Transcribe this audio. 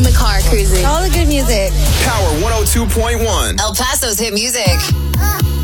in the car cruising. All the good music. Power 102.1. El Paso's hit music.